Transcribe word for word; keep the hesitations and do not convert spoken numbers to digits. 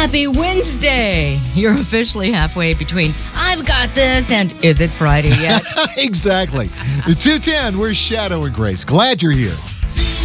Happy Wednesday. You're officially halfway between I've got this and is it Friday yet? Exactly. two ten, we're Shadow and Grace. Glad you're here.